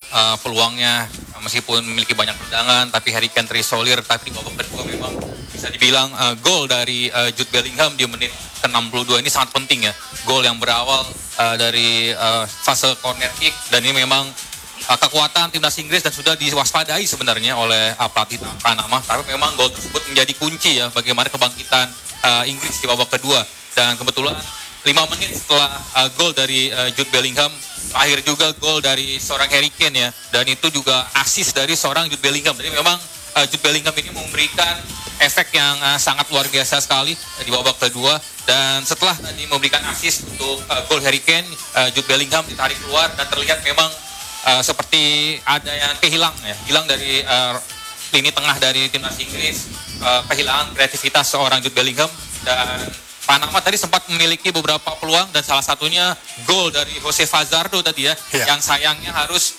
peluangnya meskipun memiliki banyak tendangan, tapi Harry Kane terisolir. Tapi di babak kedua memang bisa dibilang gol dari Jude Bellingham di menit ke-62 ini sangat penting ya. Gol yang berawal dari fase corner kick, dan ini memang kekuatan timnas Inggris dan sudah diwaspadai sebenarnya oleh pelatih Panama. Tapi memang gol tersebut menjadi kunci ya bagaimana kebangkitan Inggris di babak kedua. Dan kebetulan 5 menit setelah gol dari Jude Bellingham, akhir juga gol dari seorang Harry Kane ya, dan itu juga assist dari seorang Jude Bellingham. Jadi memang Jude Bellingham ini memberikan efek yang sangat luar biasa sekali di babak kedua. Dan setelah tadi memberikan assist untuk gol Harry Kane, Jude Bellingham ditarik keluar dan terlihat memang seperti ada yang hilang dari lini tengah dari timnas Inggris, kehilangan kreativitas seorang Jude Bellingham. Dan Panama tadi sempat memiliki beberapa peluang, dan salah satunya gol dari Jose Fazardo tadi ya, yang sayangnya harus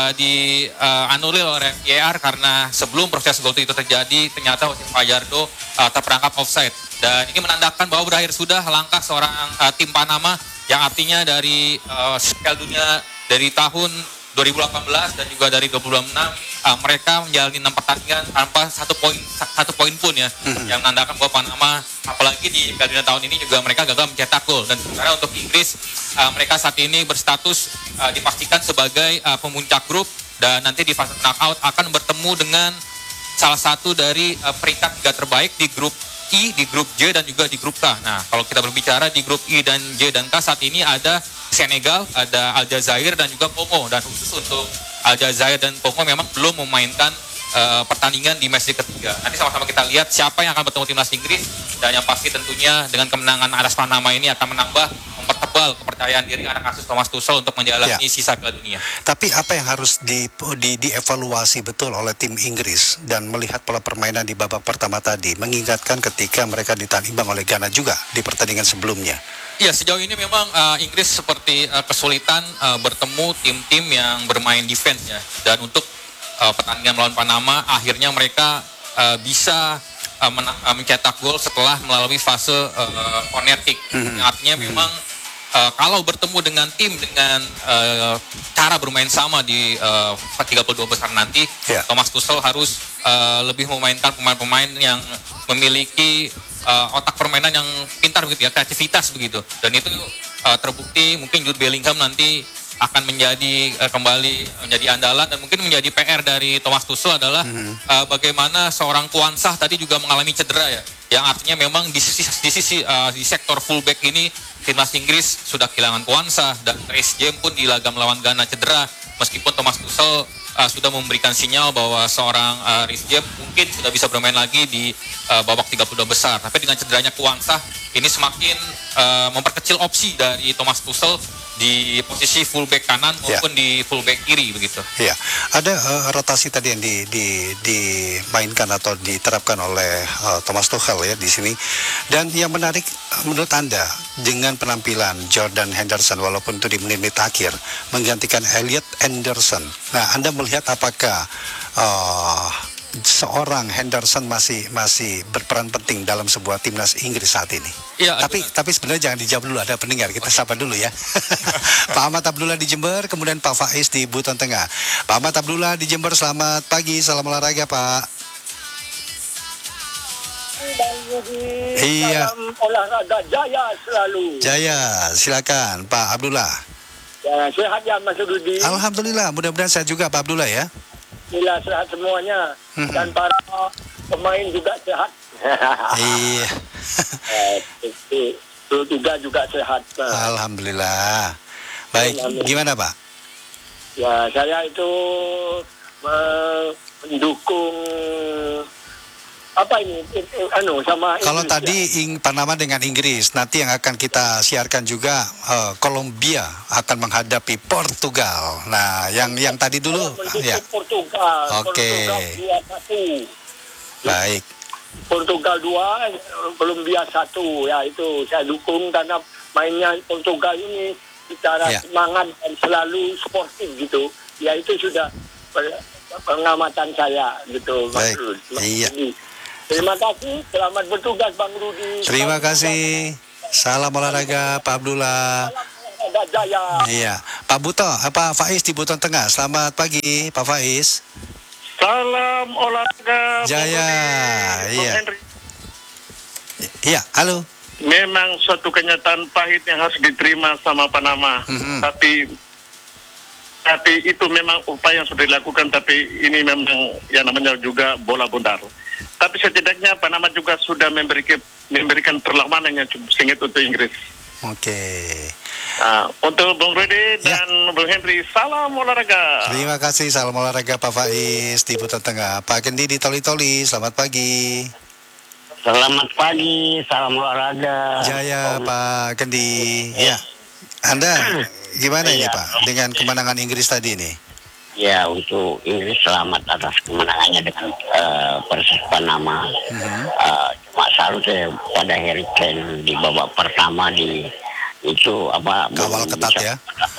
dianulir oleh VAR karena sebelum proses gol itu terjadi ternyata Jose Fazardo terperangkap offside. Dan ini menandakan bahwa berakhir sudah langkah seorang tim Panama, yang artinya dari Piala Dunia dari tahun 2018 dan juga dari 2026 mereka menjalani 6 pertandingan tanpa satu poin pun ya, yang menandakan bahwa Panama apalagi di Piala Dunia tahun ini juga mereka gagal mencetak gol. Dan sementara untuk Inggris mereka saat ini berstatus dipastikan sebagai pemuncak grup, dan nanti di fase knockout akan bertemu dengan salah satu dari peringkat 3 terbaik di grup I, di grup J, dan juga di grup K. Nah, kalau kita berbicara di grup I dan J dan K saat ini ada Senegal, ada Aljazair, dan juga Kongo. Dan khusus untuk Aljazair dan Kongo memang belum memainkan pertandingan di match ketiga. Nanti sama-sama kita lihat siapa yang akan bertemu timnas Inggris, dan yang pasti tentunya dengan kemenangan atas Panama ini akan mempertebal kepercayaan diri anak asuh Thomas Tuchel untuk menjalani sisa Piala Dunia. Tapi apa yang harus dievaluasi betul oleh tim Inggris dan melihat pola permainan di babak pertama tadi, mengingatkan ketika mereka ditahan imbang oleh Ghana juga di pertandingan sebelumnya? Ya, sejauh ini memang Inggris seperti kesulitan bertemu tim-tim yang bermain defense ya. Dan untuk pertandingan melawan Panama, akhirnya mereka bisa mencetak gol setelah melalui fase corner kick. Artinya memang kalau bertemu dengan tim dengan cara bermain sama di 32 besar nanti, Thomas Tuchel harus lebih memainkan pemain-pemain yang memiliki otak permainan yang pintar begitu ya, kreativitas begitu. Dan itu terbukti mungkin Jude Bellingham nanti akan menjadi kembali menjadi andalan, dan mungkin menjadi PR dari Thomas Tuchel adalah bagaimana seorang Kwanzaa tadi juga mengalami cedera ya, yang artinya memang di sektor fullback ini timnas Inggris sudah kehilangan Kwanzaa, dan Reece James pun di laga melawan Ghana cedera, meskipun Thomas Tuchel sudah memberikan sinyal bahwa seorang Reece James mungkin sudah bisa bermain lagi di babak 32 besar. Tapi dengan cederanya Kwanzaa ini semakin memperkecil opsi dari Thomas Tuchel di posisi fullback kanan maupun di fullback kiri begitu. Iya, ada rotasi tadi yang dimainkan atau diterapkan oleh Thomas Tuchel ya di sini. Dan yang menarik menurut Anda dengan penampilan Jordan Henderson walaupun itu di menit akhir menggantikan Elliot Anderson. Nah, Anda melihat apakah seorang Henderson masih berperan penting dalam sebuah timnas Inggris saat ini? Ya, tapi sebenarnya jangan dijawab dulu, ada pendengar, kita sapa dulu ya. Pak Ahmad Abdullah di Jember, kemudian Pak Faiz di Buton Tengah. Pak Ahmad Abdullah di Jember, selamat pagi, salam olahraga Pak. Iya. Salam olahraga jaya selalu. Jaya, silakan Pak Abdullah. Ya, sehat ya Mas Rudi. Alhamdulillah, mudah-mudahan sehat juga Pak Abdullah ya. Alhamdulillah sehat semuanya. Dan para pemain juga sehat. Iya. Itu juga sehat. Alhamdulillah. Baik, gimana Pak? Ya, saya itu mendukung apa ini sama Inggris. Kalau tadi Panama dengan Inggris, nanti yang akan kita siarkan juga Kolombia akan menghadapi Portugal. Nah, yang tadi dulu ya. Portugal. Oke. Portugal 2-1. Baik. Portugal 2, Kolombia 1 ya, itu saya dukung karena mainnya Portugal ini secara semangat dan selalu sportif gitu. Ya itu sudah pengamatan saya gitu. Baik. Iya. Terima kasih, selamat bertugas Bang Rudi. Terima kasih. Salam olahraga Pak Abdullah. Salam olahraga Jaya. Iya, Pak Buto, Pak Faiz di Buton Tengah. Selamat pagi, Pak Faiz. Salam olahraga. Jaya, Bung iya. Henry. Iya, halo. Memang suatu kenyataan pahit yang harus diterima sama Panama. Tapi itu memang upaya yang sudah dilakukan, tapi ini memang yang namanya juga bola bundar. Tapi setidaknya Panama juga sudah memberikan perlawanan yang cukup sengit untuk Inggris. Oke. Untuk Bung Rudi dan Bung Henry, salam olahraga. Terima kasih, salam olahraga Pak Faiz di Buton Tengah. Pak Kendi di Toli-Toli, selamat pagi. Selamat pagi, salam olahraga. Jaya Pak Kendi. Ya, Anda gimana ini Pak dengan kemenangan Inggris tadi ini? Ya, untuk Inggris selamat atas kemenangannya dengan versus Panama. Cuma salut pada Harry Kane di babak pertama itu Kawal ketat ya.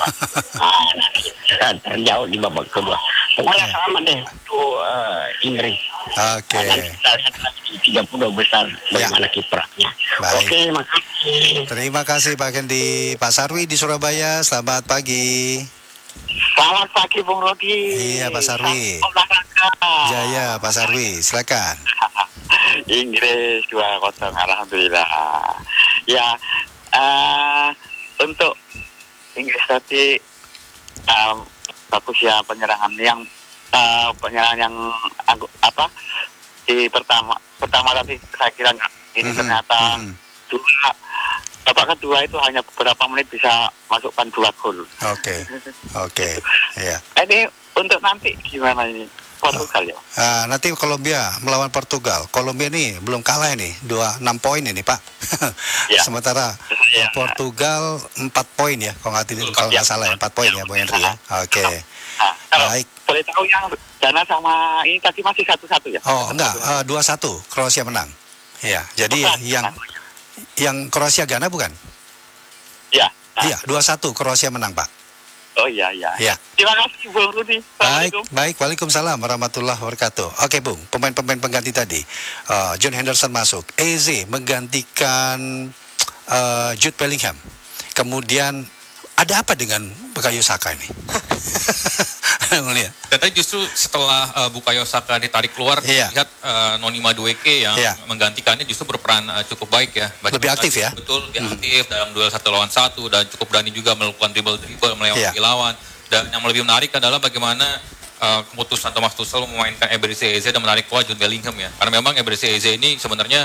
Terjauh di babak kedua. Pokoknya selamat deh untuk Inggris. Oke. Kita lihat lagi 32 besar bagaimana kiprahnya. Baik. Oke, makasih. Terima kasih Pak Kendi. Pak Sarwi di Surabaya, selamat pagi. Selamat pagi Bung Rodi. Iya Pak Sarwi. Salam olahraga. Jaya Pak Sarwi, silakan. Inggris 2-0, alhamdulillah. Ya, untuk Inggris tadi bagus ya penyerangan yang di pertama tadi saya kira ini ternyata babak kedua itu hanya beberapa menit bisa masukkan 2 gol. Oke, ya. Ini untuk nanti gimana ini? Portugal ya. Nanti Kolombia melawan Portugal. Kolombia ini belum kalah ini, 6 poin ini Pak. Ya. Sementara Portugal 4 poin ya, kalau nggak salah ya, 4 poin ya, Bung Henry ya. Oke. Baik. Boleh tahu yang Ghana sama ini tadi masih 1-1 ya? Oh enggak, 2-1 Kroasia menang. Ya, jadi yang Kroasia Ghana bukan? Ya. Iya, 2-1 Kroasia menang Pak. Oh iya. Ya. Terima kasih Bung Rudi. Baik, Waalaikumsalam warahmatullahi wabarakatuh. Oke Bung, pemain-pemain pengganti tadi, John Henderson masuk, Eze menggantikan Jude Bellingham. Kemudian ada apa dengan Bukayo Saka ini? Dan tadi justru setelah Bukayo Saka ditarik keluar, lihat Noni Madueke yang menggantikannya justru berperan cukup baik ya. Lebih aktif ya? Betul, lebih aktif dalam duel 1 lawan 1 dan cukup berani juga melakukan dribble melewati lawan. Dan yang lebih menarik adalah bagaimana keputusan Thomas Tuchel memainkan Eberechi Eze dan menarik keluar Jude Bellingham ya. Karena memang Eberechi Eze ini sebenarnya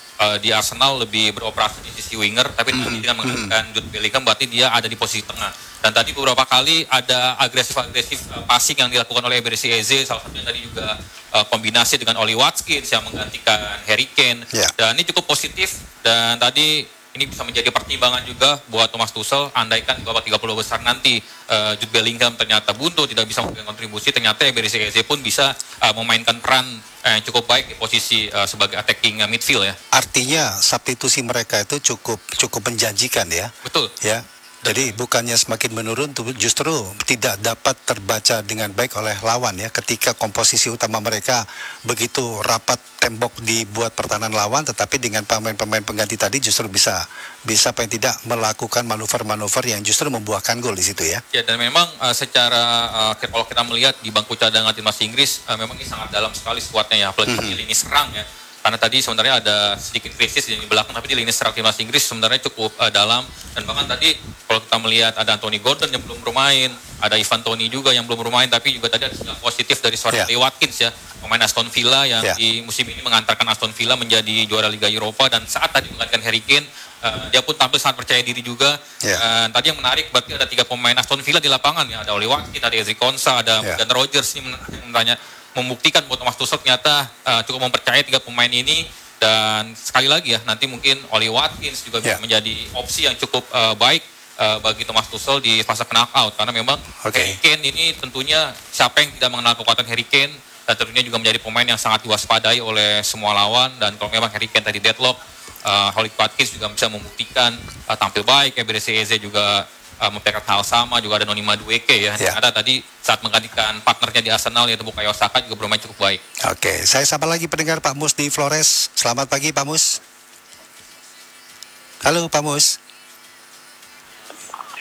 di Arsenal lebih beroperasi di sisi winger, tapi nanti dengan menggunakan Jude Bellingham berarti dia ada di posisi tengah. Dan tadi beberapa kali ada agresif passing yang dilakukan oleh Eberechi Eze, salah satunya tadi juga kombinasi dengan Oli Watkins yang menggantikan Harry Kane. Dan ini cukup positif, dan tadi ini bisa menjadi pertimbangan juga buat Thomas Tuchel, andaikan di babak 30 besar nanti Jude Bellingham ternyata buntu, tidak bisa memberikan kontribusi, ternyata Eberechi Eze pun bisa memainkan peran yang cukup baik di posisi sebagai attacking midfield ya. Artinya substitusi mereka itu cukup menjanjikan ya. Betul. Ya. Jadi bukannya semakin menurun, justru tidak dapat terbaca dengan baik oleh lawan ya. Ketika komposisi utama mereka begitu rapat tembok dibuat pertahanan lawan, tetapi dengan pemain-pemain pengganti tadi justru bisa paling tidak melakukan manuver-manuver yang justru membuahkan gol di situ ya. Ya, dan memang secara kalau kita melihat di bangku cadangan timnas Inggris memang ini sangat dalam sekali skuadnya ya, apalagi di lini serang ya. Karena tadi sebenarnya ada sedikit krisis di belakang, tapi di lini serang timnas Inggris sebenarnya cukup dalam. Dan bahkan tadi kalau kita melihat ada Anthony Gordon yang belum bermain, ada Ivan Toney juga yang belum bermain, tapi juga tadi ada sinyal positif dari seorang Oli Watkins ya, pemain Aston Villa yang di musim ini mengantarkan Aston Villa menjadi juara Liga Eropa, dan saat tadi menggantikan Harry Kane, dia pun tampil sangat percaya diri juga. Tadi yang menarik berarti ada 3 pemain Aston Villa di lapangan ya, ada Oli Watkins, ada Ezri Konsa, ada Morgan Rogers ini membuktikan bahwa Thomas Tuchel ternyata cukup mempercayai 3 pemain ini. Dan sekali lagi ya, nanti mungkin Oli Watkins juga bisa menjadi opsi yang cukup baik bagi Thomas Tuchel di fase knockout, karena memang Harry Kane ini tentunya siapa yang tidak mengenal kekuatan Harry Kane, dan tentunya juga menjadi pemain yang sangat diwaspadai oleh semua lawan. Dan kalau memang Harry Kane tadi deadlock, Oli Watkins juga bisa membuktikan tampil baik, Eberechi Eze juga memperlihatkan hal sama, juga ada Noni Madueke ya. Ada tadi saat menggantikan partnernya di Arsenal yaitu Bukayo Saka juga bermain cukup baik. Oke, saya sapa lagi pendengar Pak Mus di Flores. Selamat pagi Pak Mus. Halo Pak Mus.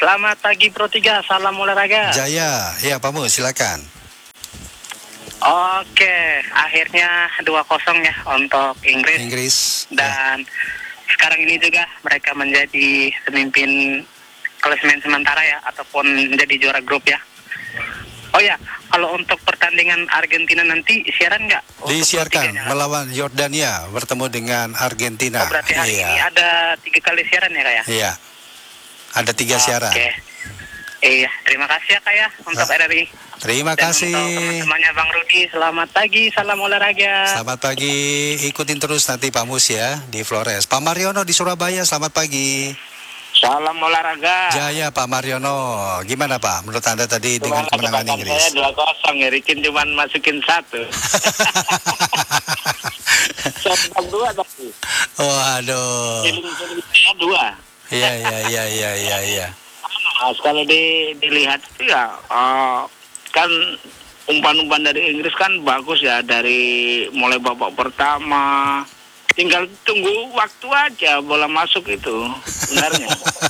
Selamat pagi Pro 3, salam olahraga. Jaya, ya Pak Mus, silakan. Oke, akhirnya 2-0 ya untuk Inggris. Dan sekarang ini juga mereka menjadi pemimpin klasemen sementara ya, ataupun menjadi juara grup ya. Oh ya, kalau untuk pertandingan Argentina nanti siaran nggak? Disiarkan melawan Yordania bertemu dengan Argentina. Oh, berarti hari ini ada 3 kali siaran ya Kak ya? Iya, ada 3 siaran. Oke. Iya, terima kasih ya Kak ya untuk RRI. Terima kasih. Untuk teman-temannya Bang Rudi, selamat pagi, salam olahraga. Selamat pagi, ikutin terus nanti Pak Mus ya di Flores. Pak Mariono di Surabaya, selamat pagi. Salam olahraga. Jaya Pak Mariono, gimana Pak menurut Anda tadi dengan kemenangan Inggris? Saya 2-0, Harry Kane cuma masukin 1. 2 tapi. Oh aduh. Feeling 2. Iya. Kalau dilihat itu ya kan umpan-umpan dari Inggris kan bagus ya, dari mulai babak pertama. Tinggal tunggu waktu aja bola masuk itu sebenarnya.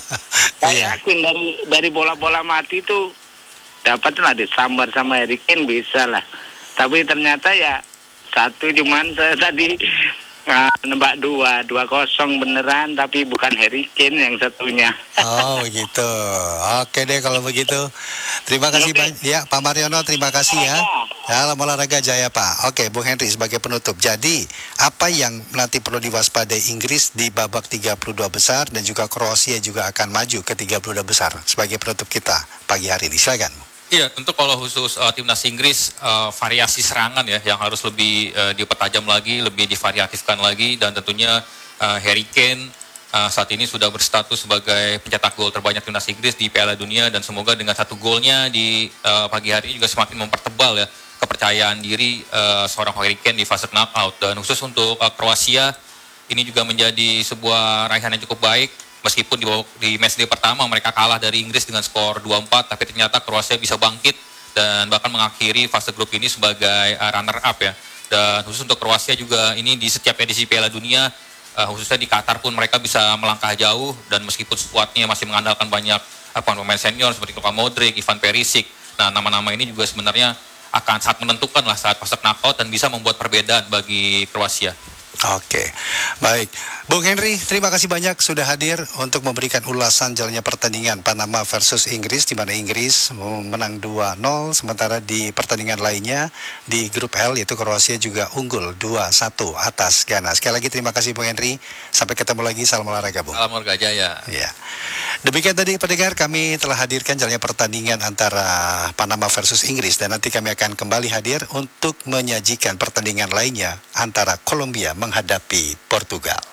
Saya yakin dari bola-bola mati itu dapatlah disambar sama Harry Kane bisa lah. Tapi ternyata ya 1 cuman saya tadi nembak 2-0 beneran, tapi bukan Harry Kane yang satunya. Oh gitu. Oke deh kalau begitu. Terima kasih banyak ya Pak Mariono, terima kasih ya. Salam olahraga Jaya Pak. Oke Bung Henry sebagai penutup. Jadi apa yang nanti perlu diwaspadai Inggris di babak 32 besar dan juga Kroasia juga akan maju ke 32 besar sebagai penutup kita pagi hari ini. Silakan. Iya, tentu kalau khusus timnas Inggris variasi serangan ya yang harus lebih dipertajam lagi, lebih divariatifkan lagi, dan tentunya Harry Kane saat ini sudah berstatus sebagai pencetak gol terbanyak timnas Inggris di Piala Dunia, dan semoga dengan 1 golnya di pagi hari ini juga semakin mempertebal ya kepercayaan diri seorang Harry Kane di fase knockout. Dan khusus untuk Kroasia ini juga menjadi sebuah raihan yang cukup baik. Meskipun di matchday pertama mereka kalah dari Inggris dengan skor 2-4, tapi ternyata Kroasia bisa bangkit dan bahkan mengakhiri fase grup ini sebagai runner up ya. Dan khusus untuk Kroasia juga ini di setiap edisi Piala Dunia, khususnya di Qatar pun mereka bisa melangkah jauh, dan meskipun skuadnya masih mengandalkan banyak pemain senior seperti Luka Modric, Ivan Perisic. Nah, nama-nama ini juga sebenarnya akan sangat menentukan lah saat fase knockout dan bisa membuat perbedaan bagi Kroasia. Oke, baik. Bung Henry, terima kasih banyak sudah hadir untuk memberikan ulasan jalannya pertandingan Panama versus Inggris, di mana Inggris menang 2-0, sementara di pertandingan lainnya di grup L yaitu Kroasia juga unggul 2-1 atas Ghana. Sekali lagi terima kasih Bung Henry, sampai ketemu lagi, salam olahraga Bung. Salam olahraga Jaya. Ya. Demikian tadi pendengar, kami telah hadirkan jalannya pertandingan antara Panama versus Inggris, dan nanti kami akan kembali hadir untuk menyajikan pertandingan lainnya antara Kolombia menghadapi Portugal.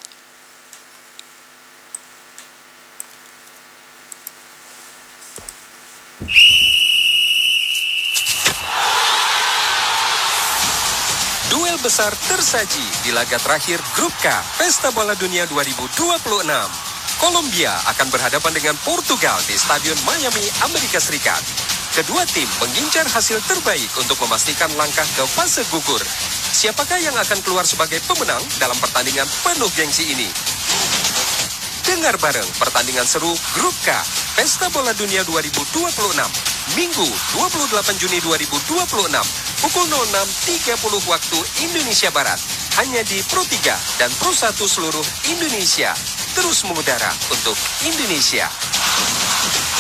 Duel besar tersaji di laga terakhir Grup K Pesta Bola Dunia 2026. Kolombia akan berhadapan dengan Portugal di Stadion Miami, Amerika Serikat. Kedua tim mengincar hasil terbaik untuk memastikan langkah ke fase gugur. Siapakah yang akan keluar sebagai pemenang dalam pertandingan penuh gengsi ini? Dengar bareng pertandingan seru Grup K Pesta Bola Dunia 2026, Minggu 28 Juni 2026, pukul 06.30 waktu Indonesia Barat, hanya di Pro 3 dan Pro 1 seluruh Indonesia. Terus mengudara untuk Indonesia.